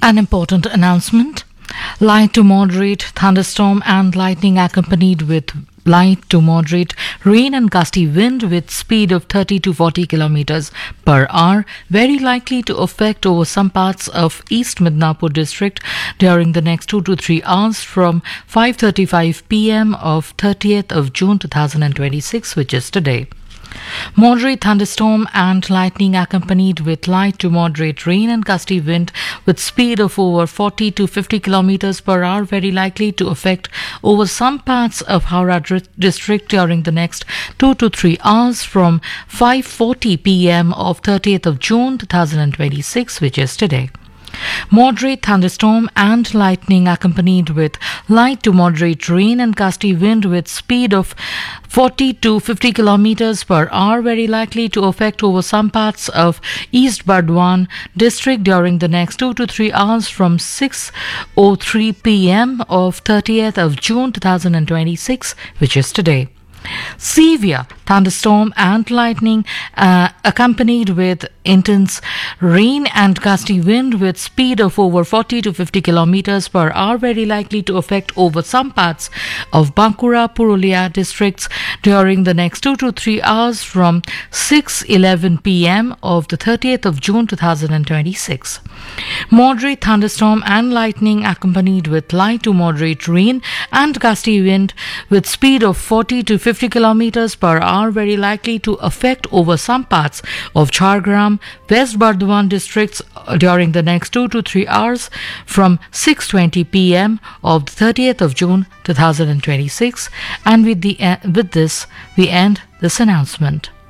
An important announcement. Light to moderate thunderstorm and lightning accompanied with light to moderate rain and gusty wind with speed of 30 to 40 kilometers per hour very likely to affect over some parts of East Midnapur district during the next 2 to 3 hours from 5:35 p.m. of 30th of June 2026, which is today. Moderate thunderstorm and lightning accompanied with light to moderate rain and gusty wind with speed of over 40 to 50 kilometers per hour very likely to affect over some parts of Howrah district during the next 2 to 3 hours from 5:40 p.m. of 30th of June 2026, which is today. Moderate thunderstorm and lightning accompanied with light to moderate rain and gusty wind with speed of 40 to 50 kilometers per hour very likely to affect over some parts of East Burdwan district during the next 2 to 3 hours from 6:03 p.m. of 30th of June 2026, which is today. Severe thunderstorm and lightning accompanied with intense rain and gusty wind with speed of over 40 to 50 kilometers per hour very likely to affect over some parts of Bankura, Purulia districts during the next 2 to 3 hours from 6:11 p.m. of the 30th of June 2026. Moderate thunderstorm and lightning accompanied with light to moderate rain and gusty wind with speed of 40 to 50 kilometers per hour very likely to affect over some parts of Jhargram, West Burdwan districts during the next 2 to 3 hours from 6:20 p.m. of the 30th of June 2026. And with this, we end this announcement.